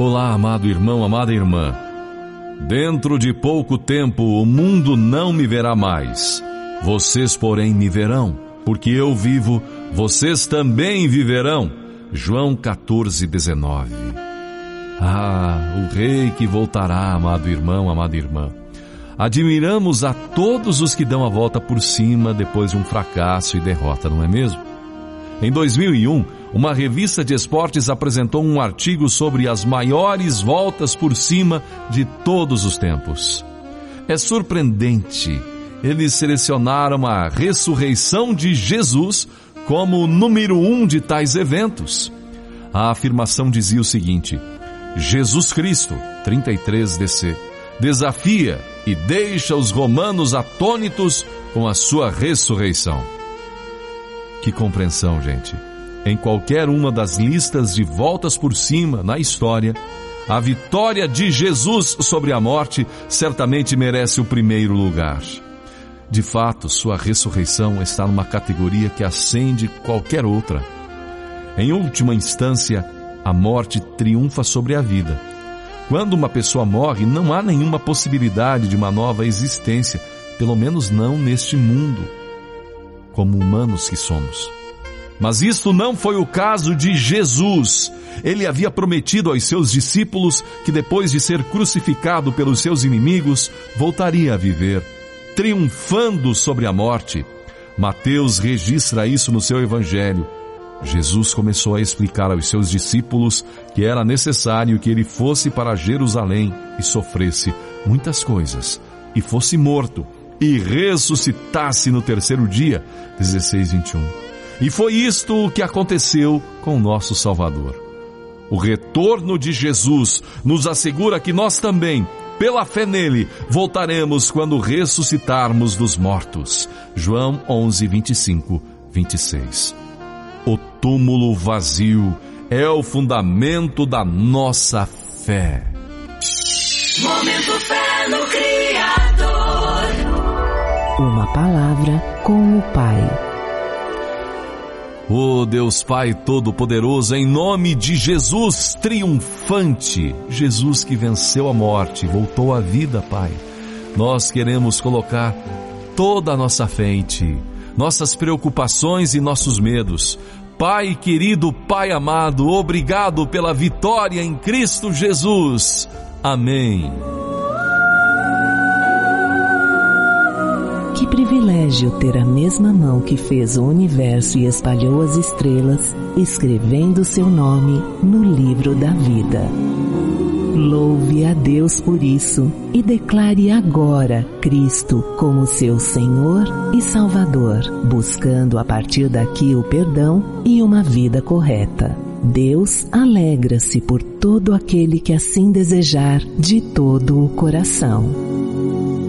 Olá, amado irmão, amada irmã. Dentro de pouco tempo o mundo não me verá mais. Vocês, porém, me verão, porque eu vivo, vocês também viverão. João 14:19. O Rei que voltará, amado irmão, amada irmã. Admiramos a todos os que dão a volta por cima depois de um fracasso e derrota, não é mesmo? Em 2001, uma revista de esportes apresentou um artigo sobre as maiores voltas por cima de todos os tempos. É surpreendente. Eles selecionaram a ressurreição de Jesus como o número 1 de tais eventos. A afirmação dizia o seguinte: Jesus Cristo, 33 DC, desafia e deixa os romanos atônitos com a sua ressurreição. Que compreensão, gente! Em qualquer uma das listas de voltas por cima na história, a vitória de Jesus sobre a morte certamente merece o primeiro lugar. De fato, sua ressurreição está numa categoria que ascende qualquer outra. Em última instância, a morte triunfa sobre a vida. Quando uma pessoa morre, não há nenhuma possibilidade de uma nova existência, pelo menos não neste mundo, como humanos que somos. Mas isso não foi o caso de Jesus. Ele havia prometido aos seus discípulos que depois de ser crucificado pelos seus inimigos, voltaria a viver, triunfando sobre a morte. Mateus registra isso no seu evangelho. Jesus começou a explicar aos seus discípulos que era necessário que ele fosse para Jerusalém e sofresse muitas coisas, e fosse morto, e ressuscitasse no terceiro dia, 16:21. E foi isto o que aconteceu com o nosso Salvador. O retorno de Jesus nos assegura que nós também, pela fé nele, voltaremos quando ressuscitarmos dos mortos. João 11:25-26. O túmulo vazio é o fundamento da nossa fé. Momento Fé no Criador. Uma palavra com o Pai. Oh Deus Pai Todo-Poderoso, em nome de Jesus triunfante, Jesus que venceu a morte, voltou à vida, Pai. Nós queremos colocar toda a nossa fé em Ti, nossas preocupações e nossos medos. Pai querido, Pai amado, obrigado pela vitória em Cristo Jesus. Amém. Que privilégio ter a mesma mão que fez o universo e espalhou as estrelas, escrevendo seu nome no livro da vida. Louve a Deus por isso e declare agora Cristo como seu Senhor e Salvador, buscando a partir daqui o perdão e uma vida correta. Deus alegra-se por todo aquele que assim desejar de todo o coração.